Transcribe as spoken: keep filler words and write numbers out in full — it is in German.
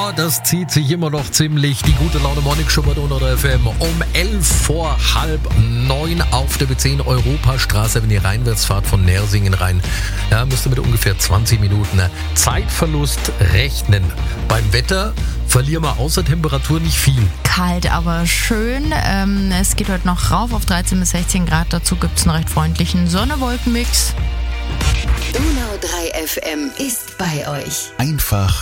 Ja, das zieht sich immer noch ziemlich. Die gute Laune Morning Show bei Donau F M um elf vor halb neun auf der B zehn Europastraße, wenn ihr reinwärts fahrt von Nersingen rein. Ja, müsst ihr mit ungefähr zwanzig Minuten Zeitverlust rechnen. Beim Wetter verlieren wir außer Temperatur nicht viel. Kalt, aber schön. Ähm, es geht heute noch rauf auf dreizehn bis sechzehn Grad. Dazu gibt es einen recht freundlichen Sonne-Wolken-Mix. Donau drei F M ist bei euch. Einfach